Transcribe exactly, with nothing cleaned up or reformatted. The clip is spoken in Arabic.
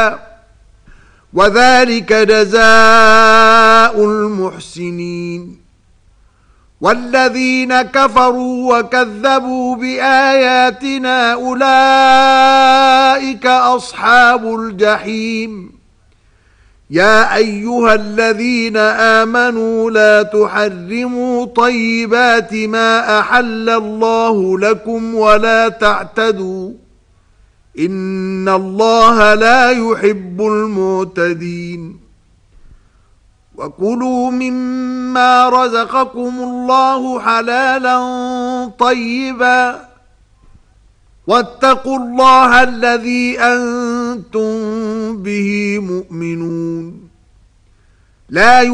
وذلك جزاء المحسنين. والذين كفروا وكذبوا بآياتنا أولئك أصحاب الجحيم. يا أيها الذين آمنوا لا تحرموا طيبات ما أحل الله لكم ولا تعتدوا إن الله لا يحب المعتدين. وكلوا مما رزقكم الله حلالا طيبا واتقوا الله الذي أنتم به مؤمنون. لا